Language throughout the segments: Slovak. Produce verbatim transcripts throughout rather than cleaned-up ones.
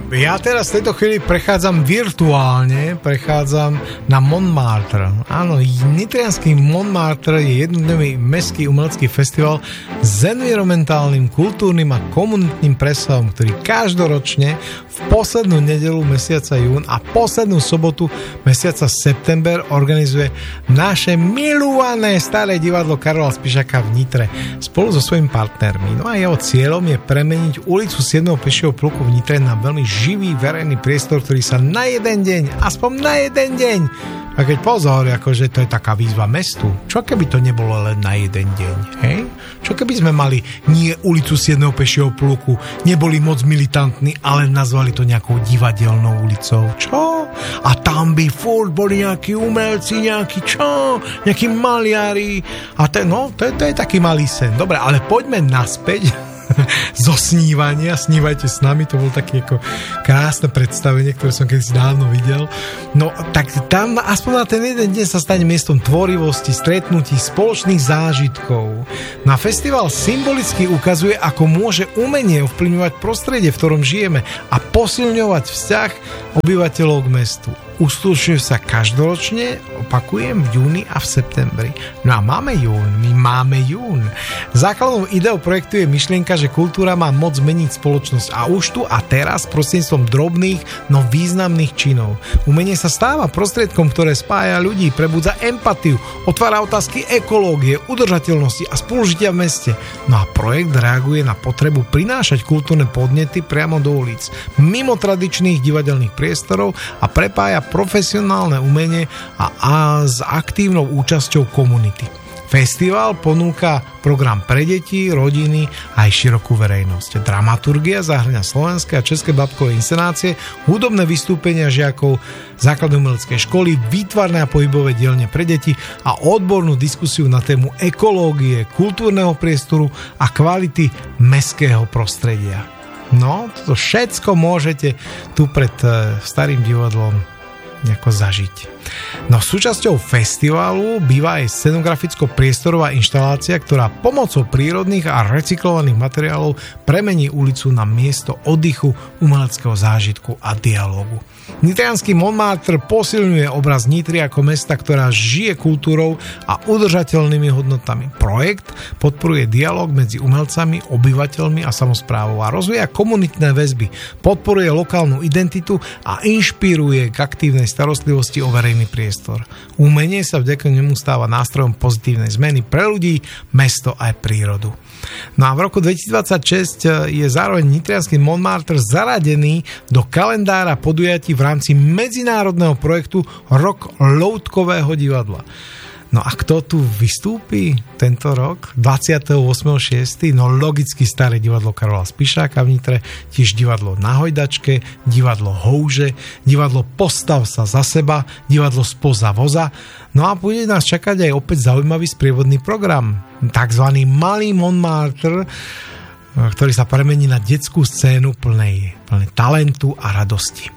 ja teraz v tejto chvíli prechádzam virtuálne, prechádzam na Montmartre. Áno, nitriansky Montmartre je jednodňový mestský umelecký festival s environmentálnym, kultúrnym a komunitným presahom, ktorý každoročne v poslednú nedeľu mesiaca jún a poslednú sobotu mesiaca september organizuje naše milované staré divadlo Karola Spišáka v Nitre spolu so svojimi partnermi. No a jeho cieľom je premeniť ulicu siedmeho pešieho pluku v Nitre na veľmi živý verejný priestor, ktorý sa na jeden deň, aspoň na jeden deň, a keď pozor, akože to je taká výzva mestu, čo keby to nebolo len na jeden deň, hej? Čo keby sme mali nie ulicu siedmeho pešieho pluku, neboli moc militantní, ale nazvali to nejakou divadelnou ulicou, čo? A tam by furt boli nejakí umelci, nejakí čo? Nejakí maliari, a to, no, to, to je taký malý sen. Dobre, ale poďme naspäť zo snívania, snívajte s nami, to bolo také ako krásne predstavenie, ktoré som kedysi dávno videl. No tak tam aspoň na ten jeden deň sa stane miestom tvorivosti, stretnutí, spoločných zážitkov. Na festival symbolicky ukazuje, ako môže umenie ovplyvňovať prostredie, v ktorom žijeme, a posilňovať vzťah obyvateľov k mestu. Uskutočňuje sa každoročne, opakujem, v júni a v septembri. No a máme jún, my máme jún. Základnou ideou projektu je myšlienka, že kultúra má moc zmeniť spoločnosť a už tu a teraz prostredníctvom drobných, no významných činov. Umenie sa stáva prostriedkom, ktoré spája ľudí, prebudza empatiu, otvára otázky ekológie, udržateľnosti a spolužitia v meste. No a projekt reaguje na potrebu prinášať kultúrne podnety priamo do ulic, mimo tradičných divadelných priestorov, a prepája profesionálne umenie a, a s aktívnou účasťou komunity. Festival ponúka program pre deti, rodiny a aj širokú verejnosť. Dramaturgia zahŕňa slovenské a české babkové inscenácie, hudobné vystúpenia žiakov základnej umeleckej školy, výtvarné a pohybové dielne pre deti a odbornú diskusiu na tému ekológie, kultúrneho priestoru a kvality mestského prostredia. No, toto všetko môžete tu pred starým divadlom nejako zažiť. No súčasťou festivalu býva aj scenograficko-priestorová inštalácia, ktorá pomocou prírodných a recyklovaných materiálov premení ulicu na miesto oddychu, umeleckého zážitku a dialógu. Nitriansky Montmartre posilňuje obraz Nitry ako mesta, ktorá žije kultúrou a udržateľnými hodnotami. Projekt podporuje dialóg medzi umelcami, obyvateľmi a samosprávou a rozvíja komunitné väzby, podporuje lokálnu identitu a inšpiruje k aktívnej starostlivosti o verejný priestor. Umenie sa vďaka nemu stáva nástrojom pozitívnej zmeny pre ľudí, mesto aj prírodu. No a v roku dvetisícdvadsaťšesť je zároveň nitriansky Montmartre zaradený do kalendára podujatí v rámci medzinárodného projektu Rok loutkového divadla. No a kto tu vystúpi tento rok? dvadsiateho ôsmeho šiesteho No logicky staré divadlo Karola Spišáka v Nitre, tiež divadlo Na hojdačke, divadlo Houže, divadlo Postav sa za seba, divadlo Spoza voza. No a bude nás čakať aj opäť zaujímavý sprievodný program, takzvaný Malý Montmartre, ktorý sa premení na detskú scénu plnej, plnej talentu a radosti.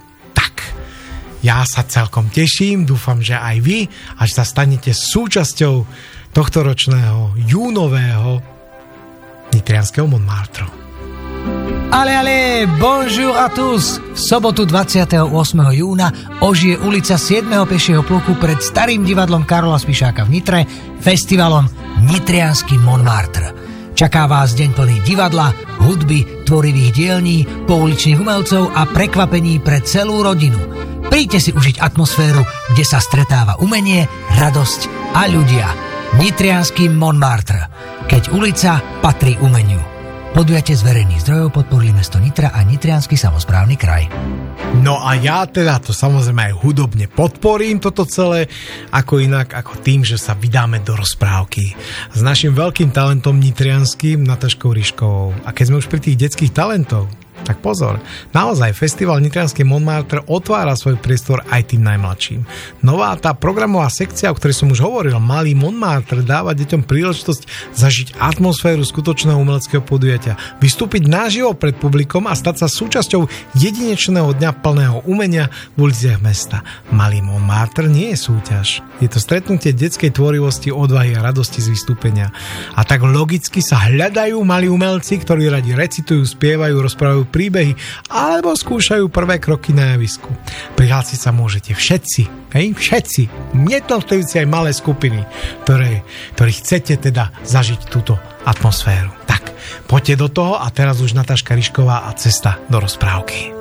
Ja sa celkom teším, dúfam, že aj vy, až sa stanete súčasťou tohto ročného júnového nitrianskeho Montmartre. Ale, ale, bonjour à tous! V sobotu dvadsiateho ôsmeho júna ožije ulica siedmeho pešieho pluku pred starým divadlom Karola Spišáka v Nitre festivalom Nitriansky Montmartre. Čaká vás deň plný divadla, hudby, tvorivých dielní, pouličných umelcov a prekvapení pre celú rodinu. Príďte si užiť atmosféru, kde sa stretáva umenie, radosť a ľudia. Nitriansky Montmartre, keď ulica patrí umeniu. Podujatie z verejných zdrojov podporili mesto Nitra a Nitriansky samosprávny kraj. No a ja teda to samozrejme aj hudobne podporím toto celé, ako inak, ako tým, že sa vydáme do rozprávky s našim veľkým talentom nitrianským Nataškou Ryškovou. A keď sme už pri tých detských talentov, tak pozor, naozaj festival Nitriansky Montmartre otvára svoj priestor aj tým najmladším. Nová tá programová sekcia, o ktorej som už hovoril, Malý Montmartre, dáva deťom príležitosť zažiť atmosféru skutočného umeleckého podujatia, vystúpiť naživo pred publikom a stať sa súčasťou jedinečného dňa plného umenia v uliciach mesta. Malý Montmartre nie je súťaž. Je to stretnutie detskej tvorivosti, odvahy a radosti z vystúpenia. A tak logicky sa hľadajú malí umelci, ktorí radi recitujú, spievajú, rozprávajú príbehy alebo skúšajú prvé kroky na javisku. Prihlásiť sa môžete všetci, hej, všetci, jednotlivci aj malé skupiny, ktoré, ktorí chcete teda zažiť túto atmosféru. Tak, poďte do toho a teraz už Natáška Ryšková a cesta do rozprávky.